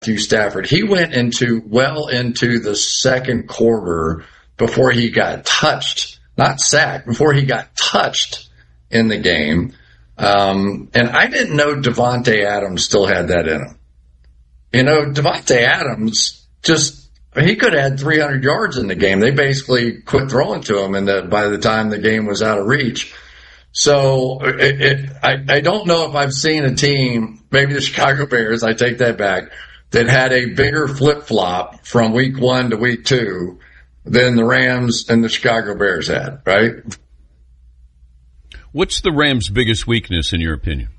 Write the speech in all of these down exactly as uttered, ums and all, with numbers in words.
Matthew Stafford. He went into well into the second quarter before he got touched, not sacked, before he got touched in the game. Um, and I didn't know Davante Adams still had that in him. You know, Davante Adams just, he could have had three hundred yards in the game. They basically quit throwing to him, and that by the time the game was out of reach. So it, it, I, I don't know if I've seen a team, maybe the Chicago Bears, I take that back, that had a bigger flip-flop from week one to week two than the Rams and the Chicago Bears had, right? What's the Rams' biggest weakness, in your opinion?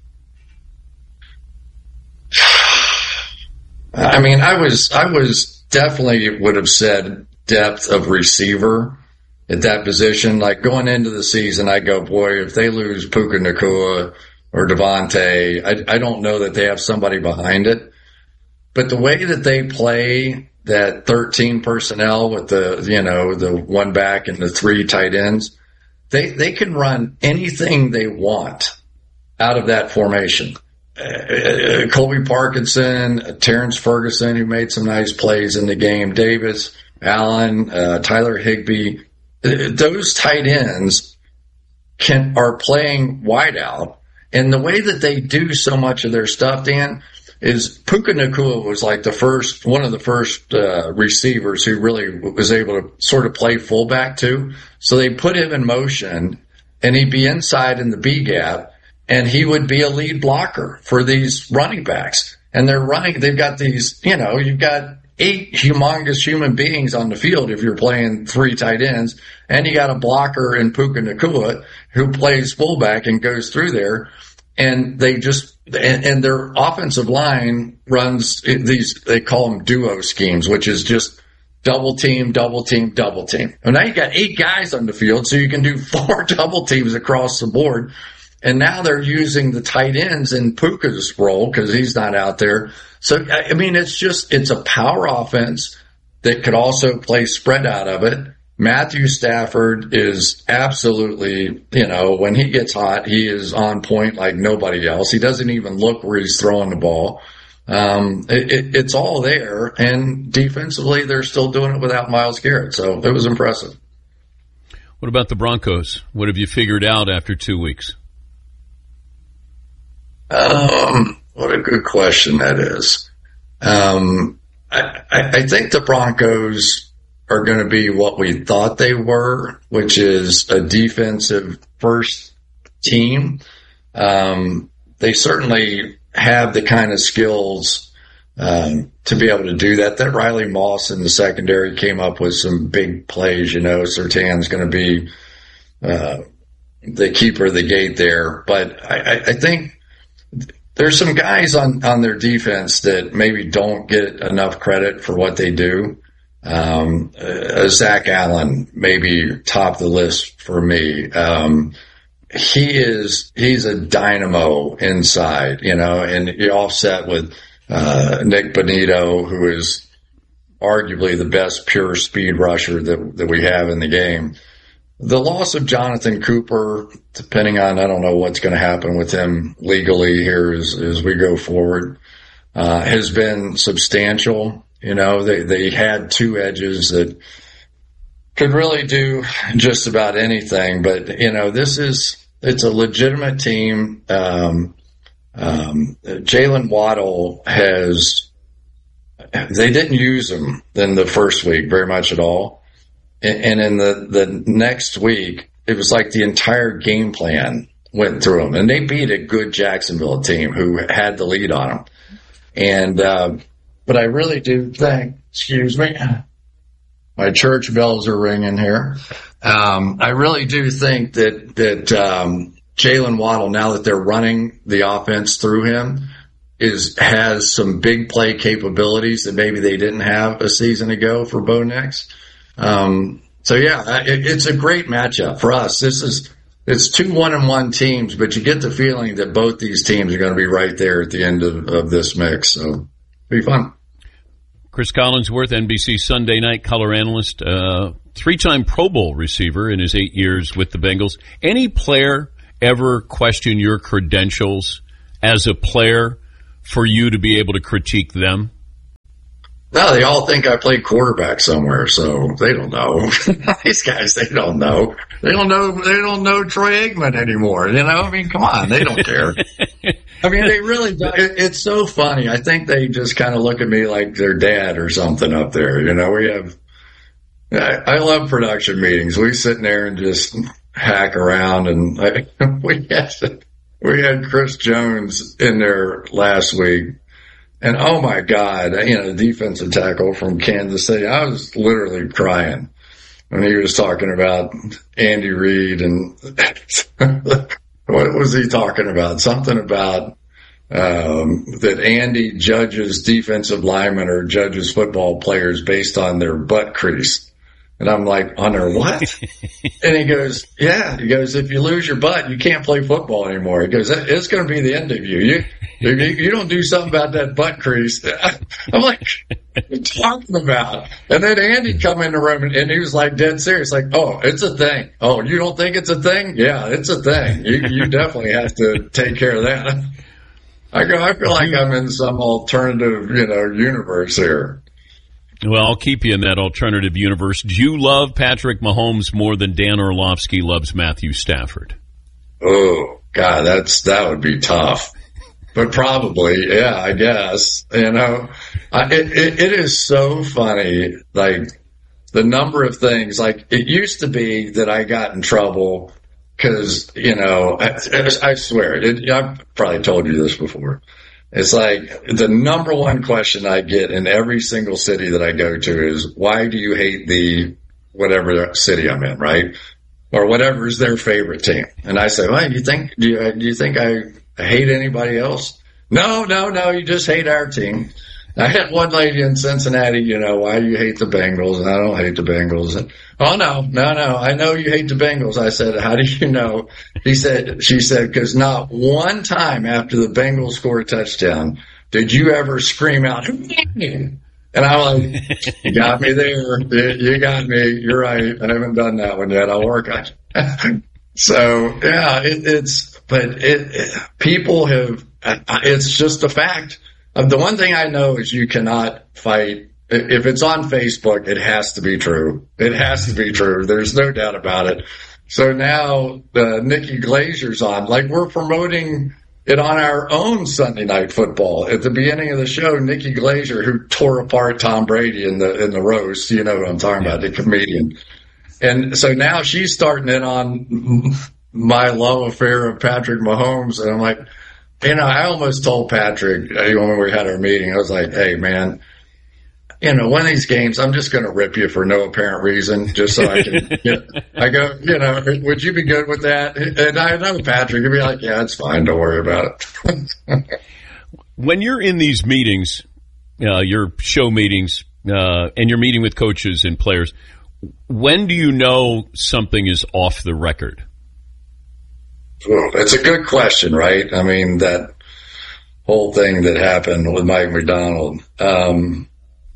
I mean, I was, I was definitely would have said depth of receiver at that position. Like going into the season, I go, boy, if they lose Puka Nacua or Devontae, I, I don't know that they have somebody behind it. But the way that they play that thirteen personnel with the, you know, the one back and the three tight ends, they, they can run anything they want out of that formation. Uh, Colby Parkinson, Terrence Ferguson, who made some nice plays in the game, Davis, Allen, uh, Tyler Higbee, uh, those tight ends can, are playing wide out. And the way that they do so much of their stuff, Dan, is Puka Nacua was like the first, one of the first, uh, receivers who really was able to sort of play fullback too. So they put him in motion and he'd be inside in the B gap, and he would be a lead blocker for these running backs. And they're running, they've got these, you know, you've got eight humongous human beings on the field if you're playing three tight ends, and you got a blocker in Puka Nacua who plays fullback and goes through there. And they just, and, and their offensive line runs these, they call them duo schemes, which is just double team, double team, double team. And now you got eight guys on the field, so you can do four double teams across the board. And now they're using the tight ends in Puka's role because he's not out there. So, I mean, it's just, it's a power offense that could also play spread out of it. Matthew Stafford is absolutely, you know, when he gets hot, he is on point like nobody else. He doesn't even look where he's throwing the ball. Um, it, it, it's all there. And defensively, they're still doing it without Myles Garrett. So it was impressive. What about the Broncos? What have you figured out after two weeks? Um, what a good question that is. Um, I, I, I think the Broncos are going to be what we thought they were, which is a defensive first team. Um, they certainly have the kind of skills, um, to be able to do that. That Riley Moss in the secondary came up with some big plays. You know, Surtain's going to be, uh, the keeper of the gate there. But I, I, I think, there's some guys on, on their defense that maybe don't get enough credit for what they do. Um, uh, Zach Allen, maybe top the list for me. Um, he is, he's a dynamo inside, you know, and you're offset with, uh, Nick Bonito, who is arguably the best pure speed rusher that, that we have in the game. The loss of Jonathan Cooper, depending on, I don't know what's going to happen with him legally here as, as we go forward, uh, has been substantial. You know, they, they had two edges that could really do just about anything. But, you know, this is, it's a legitimate team. Um, um, Jalen Waddle has, they didn't use him in the first week very much at all. And in the, the next week, it was like the entire game plan went through them. And they beat a good Jacksonville team who had the lead on them. And, uh, but I really do think, excuse me, my church bells are ringing here. Um, I really do think that, that, um, Jalen Waddle, now that they're running the offense through him, is, has some big play capabilities that maybe they didn't have a season ago for Bo Nix. Um, so yeah, it, it's a great matchup for us. This is, it's two one and one teams, but you get the feeling that both these teams are going to be right there at the end of, of this mix. So it'll be fun. Chris Collinsworth, N B C Sunday Night color analyst, uh, three-time Pro Bowl receiver in his eight years with the Bengals. Any player ever question your credentials as a player for you to be able to critique them? No, they all think I played quarterback somewhere, so they don't know. These guys, they don't know. They don't know. They don't know Troy Aikman anymore. You know, I mean, come on, they don't care. I mean, they really do. It, it's so funny. I think they just kind of look at me like their dad or something up there. You know, we have. I, I love production meetings. We sit in there and just hack around, and I, we had we had Chris Jones in there last week. And oh my God, you know, the defensive tackle from Kansas City, I was literally crying when he was talking about Andy Reid and what was he talking about? Something about, um, that Andy judges defensive linemen or judges football players based on their butt crease. And I'm like, on their what? And he goes, yeah, he goes, if you lose your butt, you can't play football anymore. He goes, it's going to be the end of you. You, you, you don't do something about that butt crease. I'm like, what are you talking about? And then Andy come in the room and, and he was like dead serious, like, oh, it's a thing. Oh, you don't think it's a thing? Yeah, it's a thing. You, you definitely have to take care of that. I go, I feel like I'm in some alternative, you know, universe here. Well, I'll keep you in that alternative universe. Do you love Patrick Mahomes more than Dan Orlovsky loves Matthew Stafford? Oh, God, that's that would be tough. But probably, yeah, I guess. You know, I, it, it, it is so funny, like, the number of things. Like, it used to be that I got in trouble because, you know, I, I swear, it, I've probably told you this before. It's like the number one question I get in every single city that I go to is, why do you hate the whatever city I'm in, right? Or whatever is their favorite team. And I say, well, you think, do you, do you think I hate anybody else? No, no, no, you just hate our team. I had one lady in Cincinnati, you know, why do you hate the Bengals? And I don't hate the Bengals. And, oh, no, no, no, I know you hate the Bengals. I said, how do you know? He said, she said, because not one time after the Bengals score a touchdown did you ever scream out, and I'm like, you got me there. You got me. You're right. I haven't done that one yet. I'll work on it. So, yeah, it, it's, but it, it, people have, it's just a fact. The one thing I know is you cannot fight. If it's on Facebook, it has to be true. It has to be true. There's no doubt about it. So now uh, Nikki Glazer's on. Like, we're promoting it on our own Sunday Night Football. At the beginning of the show, Nikki Glazer, who tore apart Tom Brady in the in the roast, you know what I'm talking about, the comedian. And so now she's starting it on my love affair of Patrick Mahomes. And I'm like, you know, I almost told Patrick when we had our meeting, I was like, hey, man, you know, one of these games, I'm just going to rip you for no apparent reason, just so I can get, I go, you know, would you be good with that? And I know Patrick would be like, yeah, it's fine. Don't worry about it. When you're in these meetings, uh, your show meetings, uh, and you're meeting with coaches and players, when do you know something is off the record? Well, it's a good question, right? I mean, that whole thing that happened with Mike McDonald, um,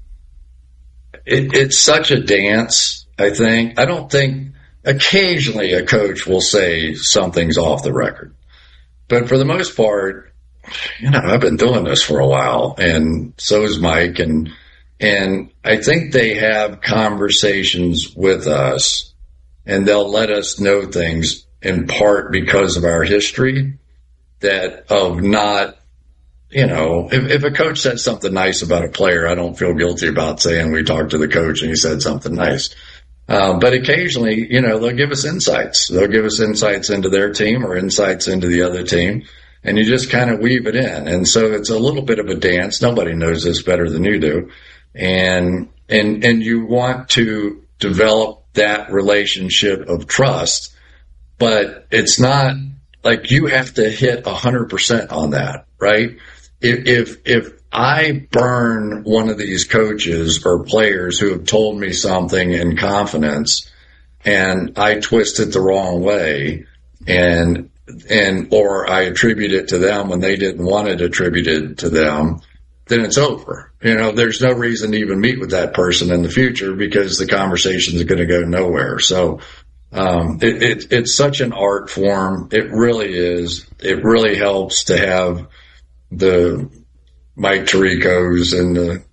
it, it's such a dance, I think. I don't think occasionally a coach will say something's off the record. But for the most part, you know, I've been doing this for a while, and so is Mike, and and I think they have conversations with us, and they'll let us know things in part because of our history, that of not, you know, if, if a coach said something nice about a player, I don't feel guilty about saying we talked to the coach and he said something nice. Um, but occasionally, you know, they'll give us insights. They'll give us insights into their team or insights into the other team, and you just kind of weave it in. And so it's a little bit of a dance. Nobody knows this better than you do. And, and, and you want to develop that relationship of trust. But it's not like you have to hit a hundred percent on that, right? If, if, if I burn one of these coaches or players who have told me something in confidence and I twist it the wrong way and, and, or I attribute it to them when they didn't want it attributed to them, then it's over. You know, there's no reason to even meet with that person in the future because the conversation is going to go nowhere. So, Um, it, it, it's such an art form. It really is. It really helps to have the Mike Tiricos and the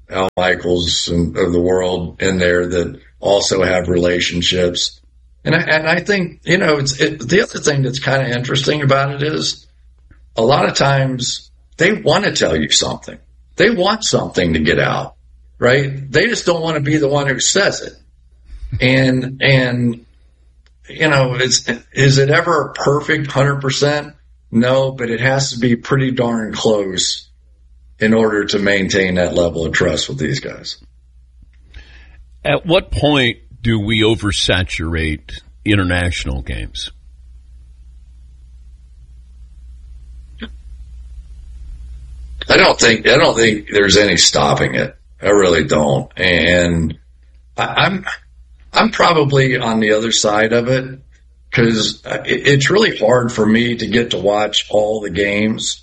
Al Michaels and, of the world in there that also have relationships. And I, and I think, you know, it's it, the other thing that's kind of interesting about it is a lot of times they want to tell you something. They want something to get out, right? They just don't want to be the one who says it. And, and, you know, it's, is it ever a perfect one hundred percent? No, but it has to be pretty darn close in order to maintain that level of trust with these guys. At what point do we oversaturate international games? I don't think I don't think there's any stopping it. I really don't. And I, I'm I'm probably on the other side of it because it's really hard for me to get to watch all the games.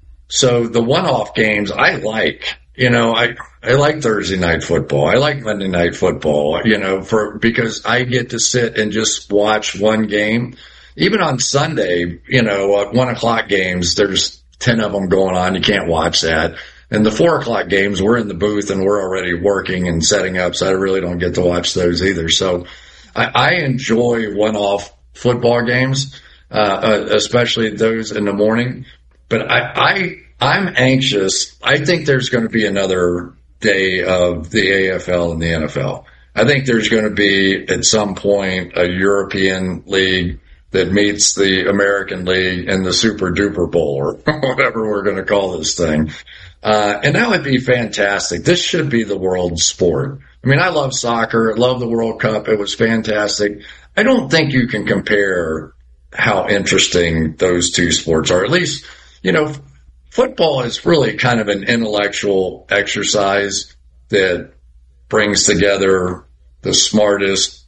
So the one-off games I like. You know, I, I like Thursday night football. I like Monday night football, you know, for, because I get to sit and just watch one game. Even on Sunday, you know, at one o'clock games, there's ten of them going on. You can't watch that. And the four o'clock games, we're in the booth and we're already working and setting up. So I really don't get to watch those either. So I, I enjoy one-off football games, uh, especially those in the morning. But I, I, I'm anxious. I think there's going to be another day of the A F L and the N F L. I think there's going to be at some point a European league that meets the American League and the Super Duper Bowl or whatever we're going to call this thing. Uh, and that would be fantastic. This should be the world sport. I mean, I love soccer. I love the World Cup. It was fantastic. I don't think you can compare how interesting those two sports are. At least, you know, football is really kind of an intellectual exercise that brings together the smartest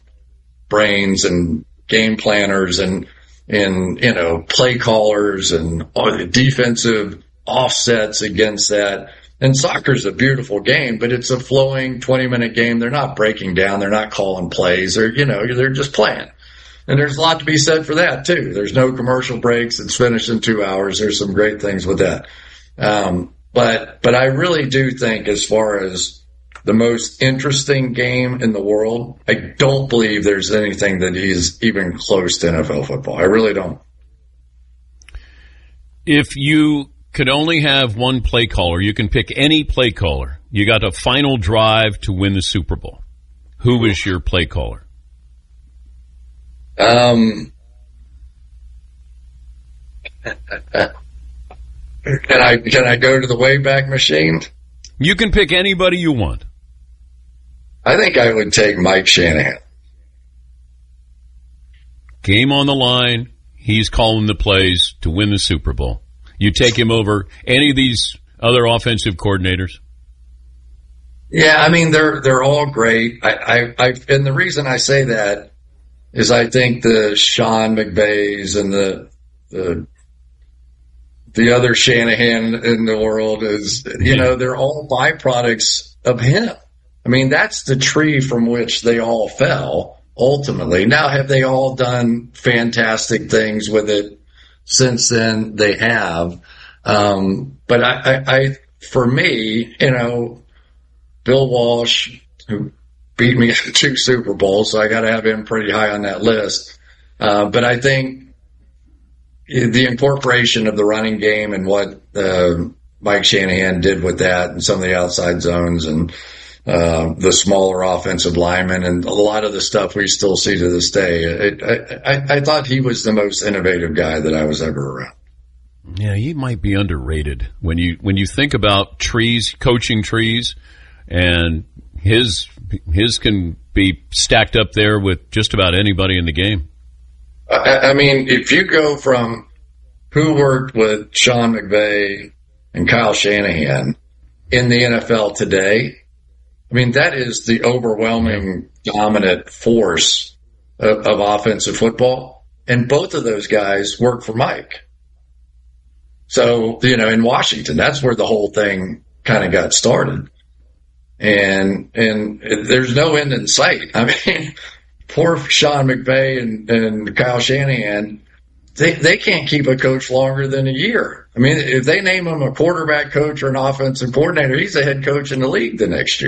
brains and game planners and, and, you know, play callers and defensive offsets against that. And soccer's a beautiful game, but it's a flowing twenty minute game. They're not breaking down. They're not calling plays. They're, you know, they're just playing. And there's a lot to be said for that too. There's no commercial breaks. It's finished in two hours. There's some great things with that. Um, but, but I really do think as far as the most interesting game in the world, I don't believe there's anything that is even close to N F L football. I really don't. If you could only have one play caller, you can pick any play caller. You got a final drive to win the Super Bowl. Who is your play caller? Um, can I, can I go to the Wayback Machine? You can pick anybody you want. I think I would take Mike Shanahan. Game on the line. He's calling the plays to win the Super Bowl. You take him over any of these other offensive coordinators? Yeah, I mean, they're, they're all great. I, I, I, and the reason I say that is I think the Sean McVays and the, the, the other Shanahan in the world is, you know, they're all byproducts of him. I mean, that's the tree from which they all fell ultimately. Now, have they all done fantastic things with it since then? They have. Um, but I, I, I, for me, you know, Bill Walsh, who beat me at two Super Bowls, so I got to have him pretty high on that list. Uh, but I think the incorporation of the running game and what uh, Mike Shanahan did with that and some of the outside zones and uh, the smaller offensive linemen and a lot of the stuff we still see to this day, it, I, I, I thought he was the most innovative guy that I was ever around. Yeah, he might be underrated when you when you think about trees, coaching trees, and his his can be stacked up there with just about anybody in the game. I, I mean, if you go from who worked with Sean McVay and Kyle Shanahan in the N F L today, I mean, that is the overwhelming dominant force of, of offensive football. And both of those guys work for Mike. So, you know, in Washington, that's where the whole thing kind of got started. And, and there's no end in sight. I mean, poor Sean McVay and, and Kyle Shanahan, they, they can't keep a coach longer than a year. I mean, if they name him a quarterback coach or an offensive coordinator, he's the head coach in the league the next year.